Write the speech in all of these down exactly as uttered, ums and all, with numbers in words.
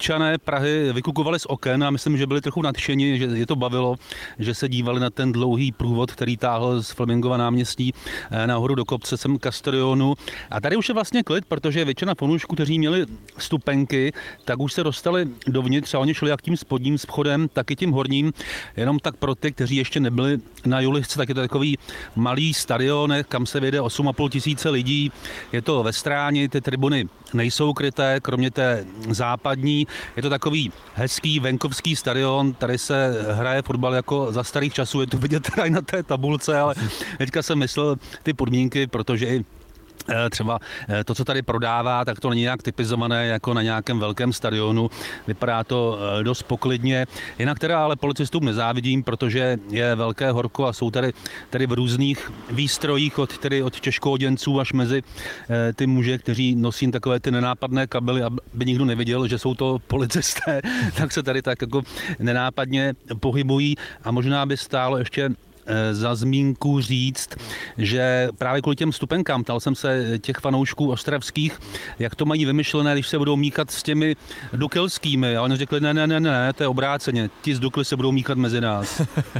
občané Prahy vykukovali z oken a myslím, že byli trochu nadšeni, že je to bavilo, že se dívali na ten dlouhý průvod, který táhl z Flemingova náměstí nahoru do kopce sem k stadionu. A tady už je vlastně klid, protože většina fanoušků, kteří měli stupenky, tak už se dostali dovnitř a oni šli jak tím spodním schodem, tak i tím horním. Jenom tak pro ty, kteří ještě nebyli na Julisce, tak je to takový malý stadion, kam se vjede osm a půl tisíce lidí. Je to ve Stráni, ty tribuny nejsou kryté, kromě té západní. Je to takový hezký venkovský stadion, tady se hraje fotbal jako za starých časů, je to vidět tady na té tabulce, ale teďka jsem myslel ty podmínky, protože i třeba to, co tady prodává, tak to není nějak typizované jako na nějakém velkém stadionu. Vypadá to dost poklidně. Jinak teda ale policistům nezávidím, protože je velké horko a jsou tady, tady v různých výstrojích od, tedy od těžkooděnců až mezi ty muže, kteří nosí takové ty nenápadné kabely, aby nikdo neviděl, že jsou to policisté, tak se tady tak jako nenápadně pohybují a možná by stálo ještě za zmínku říct, že právě kvůli těm stupenkám, ptal jsem se těch fanoušků ostravských, jak to mají vymyšlené, když se budou míchat s těmi dukelskými. A oni řekli, ne, ne, ne, ne, to je obráceně. Ti z Dukly se budou míchat mezi nás.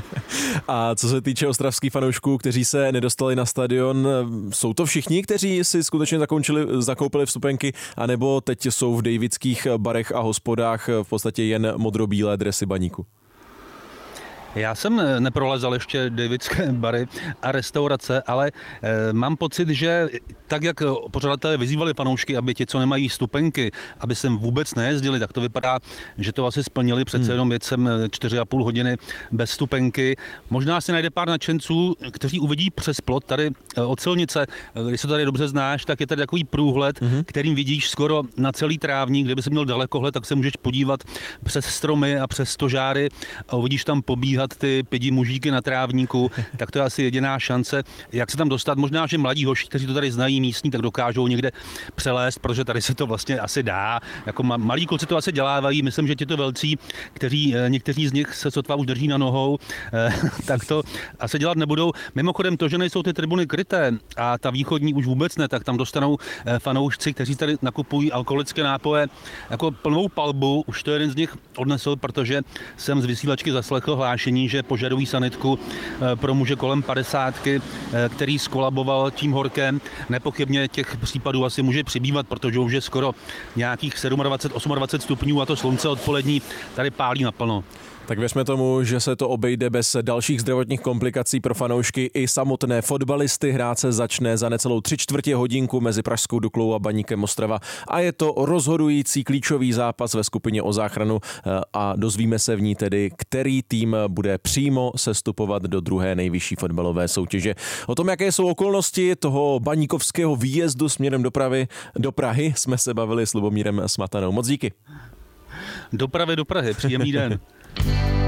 A co se týče ostravských fanoušků, kteří se nedostali na stadion, jsou to všichni, kteří si skutečně zakončili, zakoupili vstupenky, anebo teď jsou v davidských barech a hospodách v podstatě jen modrobílé dresy Baníku? Já jsem neprolezal ještě davidské bary a restaurace, ale e, mám pocit, že tak, jak pořadatelé vyzývali fanoušky, aby ti, co nemají stupenky, aby sem vůbec nejezdili, tak to vypadá, že to asi splnili, přece jenom jet sem čtyři a půl hodiny bez stupenky. Možná si najde pár nadšenců, kteří uvidí přes plot tady od silnice. Když se tady dobře znáš, tak je tady takový průhled, mm-hmm. kterým vidíš skoro na celý trávník. Kdyby se měl dalekohled, tak se můžeš podívat přes stromy a přes stožáry a uvidíš tam pobíhat ty pidi mužíky na trávníku, tak to je asi jediná šance, jak se tam dostat. Možná, že mladí hoši, kteří to tady znají místní, tak dokážou někde přelézt, protože tady se to vlastně asi dá. Jako malí kluci to asi dělávají, myslím, že těto velcí, kteří někteří z nich se sotva už drží na nohou, tak to asi dělat nebudou. Mimochodem to, že nejsou ty tribuny kryté a ta východní už vůbec ne, tak tam dostanou fanoušci, kteří tady nakupují alkoholické nápoje jako plnou palbu. Už to jeden z nich odnesl, protože jsem z vysílačky zaslechl hlášení, že požadují sanitku pro muže kolem padesátky, který skolaboval tím horkem. Nepochybně těch případů asi může přibývat, protože už je skoro nějakých dvacet sedm, dvacet osm stupňů a to slunce odpolední tady pálí naplno. Tak věřme tomu, že se to obejde bez dalších zdravotních komplikací pro fanoušky i samotné fotbalisty. Hrát se začne za necelou tři čtvrtě hodinku mezi Pražskou Duklou a Baníkem Ostrava a je to rozhodující klíčový zápas ve skupině o záchranu a dozvíme se v ní tedy, který tým bude přímo sestupovat do druhé nejvyšší fotbalové soutěže. O tom, jaké jsou okolnosti toho baníkovského výjezdu směrem do Prahy, do Prahy jsme se bavili s Lubomírem Smatanou. Moc díky. Do Prahy, do Prahy. Příjemný den.